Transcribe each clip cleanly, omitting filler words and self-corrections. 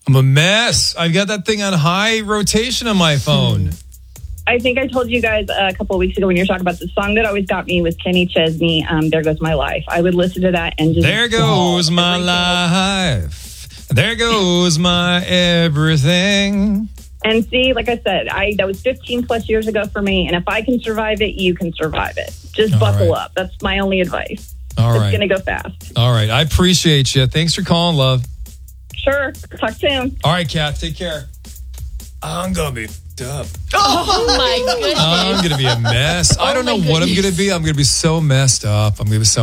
I'm a mess. I've got that thing on high rotation on my phone. I think I told you guys a couple of weeks ago when you were talking about the song that always got me was Kenny Chesney, There Goes My Life. I would listen to that and just... There goes my life. There goes my everything. And see, like I said, that was 15 plus years ago for me. And if I can survive it, you can survive it. Just buckle up. That's my only advice. All right. It's going to go fast. All right. I appreciate you. Thanks for calling, love. Sure. Talk soon. All right, Kat. Take care. I'm going to be up. Oh, my goodness. I'm going to be a mess. I don't know what I'm going to be. I'm going to be so messed up.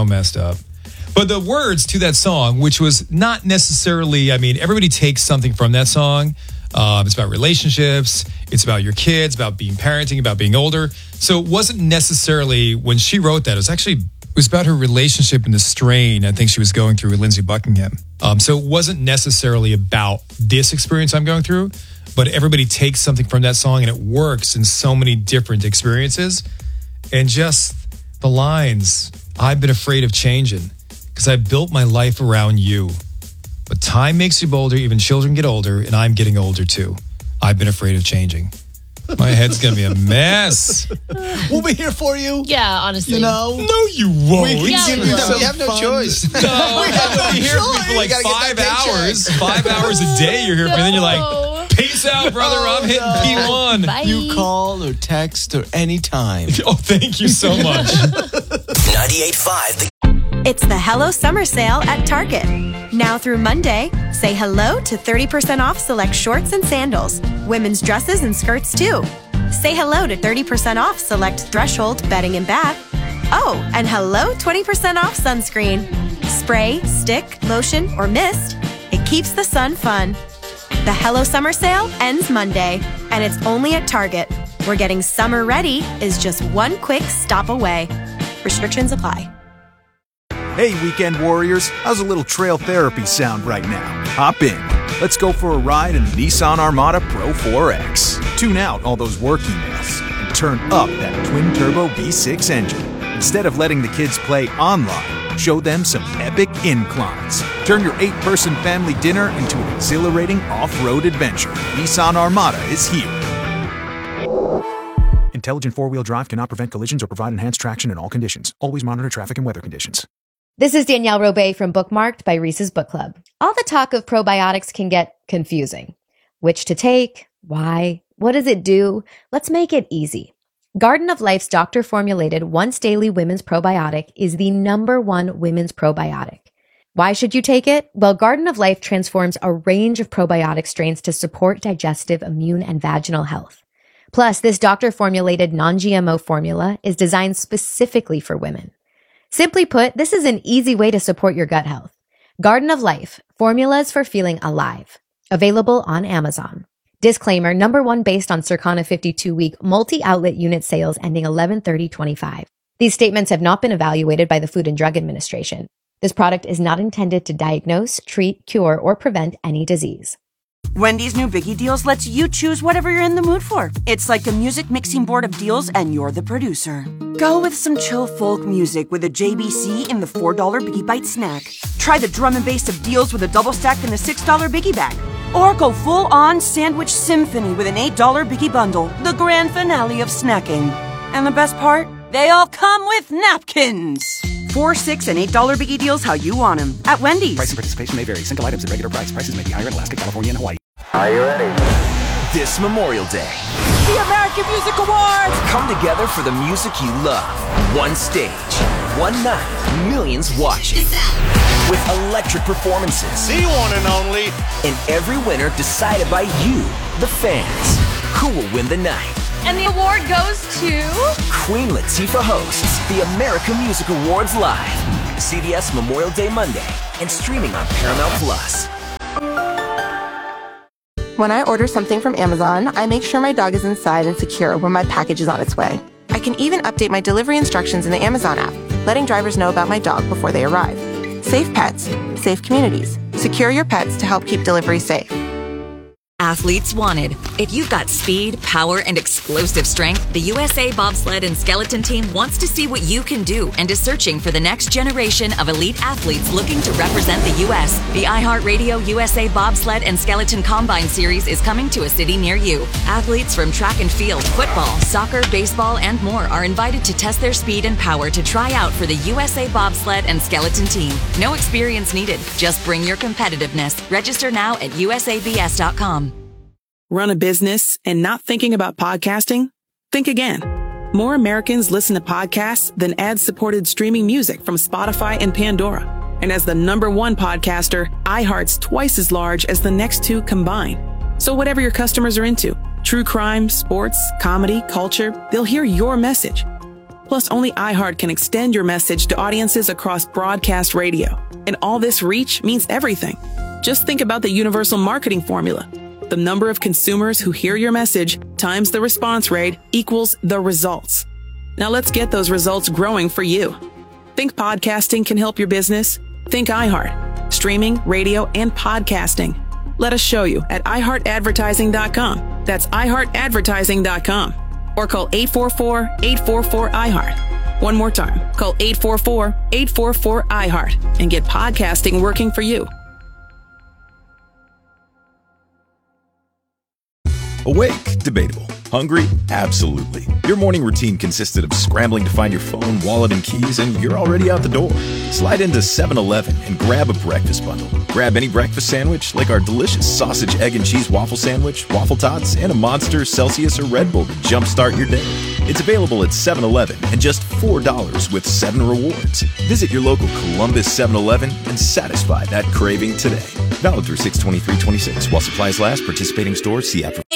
But the words to that song, which was not necessarily, everybody takes something from that song. It's about relationships. It's about your kids, about being parenting, about being older. So it wasn't necessarily, when she wrote that, it was about her relationship and the strain I think she was going through with Lindsey Buckingham. So it wasn't necessarily about this experience I'm going through, but everybody takes something from that song and it works in so many different experiences. And just the lines, I've been afraid of changing because I built my life around you. But time makes you bolder, even children get older, and I'm getting older too. I've been afraid of changing. My head's going to be a mess. We'll be here for you. Yeah, honestly. No, you won't. We have no choice. No, we have to be here for like 5 hours. 5 hours a day you're here for. And then you're like, peace out, brother. I'm hitting P1. Bye. You call or text or anytime. Oh, thank you so much. 98.5. It's the Hello Summer Sale at Target. Now through Monday, say hello to 30% off select shorts and sandals, women's dresses and skirts too. Say hello to 30% off select Threshold bedding and bath. Oh, and hello 20% off sunscreen. Spray, stick, lotion, or mist. It keeps the sun fun. The Hello Summer Sale ends Monday, and it's only at Target, where getting summer ready is just one quick stop away. Restrictions apply. Hey, weekend warriors, how's a little trail therapy sound right now? Hop in. Let's go for a ride in the Nissan Armada Pro 4X. Tune out all those work emails and turn up that twin-turbo V6 engine. Instead of letting the kids play online, show them some epic inclines. Turn your 8-person family dinner into an exhilarating off-road adventure. Nissan Armada is here. Intelligent four-wheel drive cannot prevent collisions or provide enhanced traction in all conditions. Always monitor traffic and weather conditions. This is Danielle Robay from Bookmarked by Reese's Book Club. All the talk of probiotics can get confusing. Which to take? Why? What does it do? Let's make it easy. Garden of Life's doctor-formulated once-daily women's probiotic is the #1 women's probiotic. Why should you take it? Well, Garden of Life transforms a range of probiotic strains to support digestive, immune, and vaginal health. Plus, this doctor-formulated non-GMO formula is designed specifically for women. Simply put, this is an easy way to support your gut health. Garden of Life, formulas for feeling alive. Available on Amazon. Disclaimer, #1 based on Circana 52-week multi-outlet unit sales ending 11/30/25. These statements have not been evaluated by the Food and Drug Administration. This product is not intended to diagnose, treat, cure, or prevent any disease. Wendy's new Biggie Deals lets you choose whatever you're in the mood for. It's like a music mixing board of deals, and you're the producer. Go with some chill folk music with a JBC in the $4 Biggie Bite snack. Try the drum and bass of deals with a double stack in the $6 Biggie Bag. Or go full-on sandwich symphony with an $8 Biggie Bundle, the grand finale of snacking. And the best part? They all come with napkins. $4, $6, and $8 Biggie Deals how you want them at Wendy's. Price and participation may vary. Single items at regular price. Prices may be higher in Alaska, California, and Hawaii. Are you ready? This Memorial Day, The American Music Awards! come together for the music you love. One stage, one night, millions watching. With electric performances. The one and only. And every winner decided by you, the fans. Who will win the night? And the award goes to... Queen Latifah hosts the American Music Awards live. CBS Memorial Day Monday and streaming on Paramount Plus. When I order something from Amazon, I make sure my dog is inside and secure when my package is on its way. I can even update my delivery instructions in the Amazon app, letting drivers know about my dog before they arrive. Safe pets, safe communities. Secure your pets to help keep delivery safe. athletes wanted. If you've got speed, power, and explosive strength, the USA Bobsled and Skeleton Team wants to see what you can do and is searching for the next generation of elite athletes looking to represent the U.S. The iHeartRadio USA Bobsled and Skeleton Combine Series is coming to a city near you. Athletes from track and field, football, soccer, baseball, and more are invited to test their speed and power to try out for the USA Bobsled and Skeleton Team. No experience needed. Just bring your competitiveness. Register now at usabs.com. Run a business and not thinking about podcasting? Think again. More Americans listen to podcasts than ad-supported streaming music from Spotify and Pandora. And as the #1 podcaster, iHeart's twice as large as the next two combined. So whatever your customers are into, true crime, sports, comedy, culture, they'll hear your message. Plus, only iHeart can extend your message to audiences across broadcast radio. And all this reach means everything. Just think about the universal marketing formula. The number of consumers who hear your message times the response rate equals the results. Now let's get those results growing for you. Think podcasting can help your business? Think iHeart. Streaming, radio, and podcasting. Let us show you at iHeartAdvertising.com. That's iHeartAdvertising.com. Or call 844-844-iHeart. One more time, call 844-844-iHeart and get podcasting working for you. Awake? Debatable. Hungry? Absolutely. Your morning routine consisted of scrambling to find your phone, wallet, and keys, and you're already out the door. Slide into 7-Eleven and grab a breakfast bundle. Grab any breakfast sandwich, like our delicious sausage, egg, and cheese waffle sandwich, waffle tots, and a Monster, Celsius, or Red Bull to jumpstart your day. It's available at 7-Eleven and just $4 with 7 rewards. Visit your local Columbus 7-Eleven and satisfy that craving today. Valid through 6/23/26 while supplies last. Participating stores, see app.